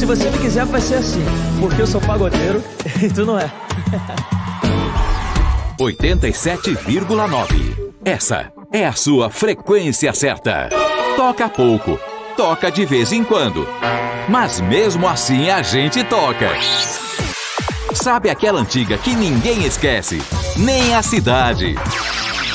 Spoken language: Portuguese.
Se você não quiser, vai ser assim, porque eu sou pagodeiro e tu não é. 87,9. Essa é a sua frequência certa. Toca pouco, toca de vez em quando, mas mesmo assim a gente toca. Sabe aquela antiga que ninguém esquece? Nem a cidade.